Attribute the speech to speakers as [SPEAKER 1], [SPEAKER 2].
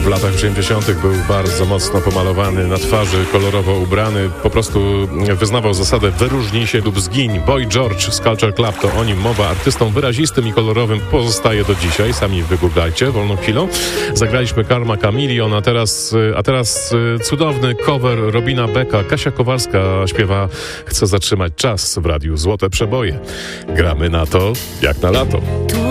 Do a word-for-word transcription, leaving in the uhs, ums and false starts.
[SPEAKER 1] latach osiemdziesiątych był bardzo mocno pomalowany, na twarzy kolorowo ubrany, po prostu wyznawał zasadę wyróżnij się lub zgiń. Boy George z Culture Club, to o nim mowa, artystą wyrazistym i kolorowym pozostaje do dzisiaj, sami wygooglajcie wolną chwilą. Zagraliśmy Karma Chameleon, a teraz, a teraz cudowny cover Robina Becka. Kasia Kowalska śpiewa Chcę zatrzymać czas w radiu Złote Przeboje. Gramy na to jak na lato.